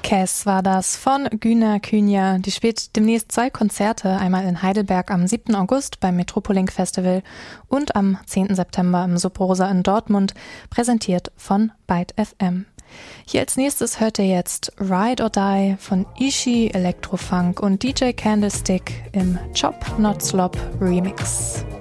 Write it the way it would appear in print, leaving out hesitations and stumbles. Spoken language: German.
Cass war das von Güner Künja. Die spielt demnächst 2 Konzerte, einmal in Heidelberg am 7. August beim Metropoliink Festival und am 10. September im Subrosa in Dortmund, präsentiert von Byte FM. Hier als nächstes hört ihr jetzt Ride or Die von Ishi Electrofunk und DJ Candlestick im Chop Not Slop Remix.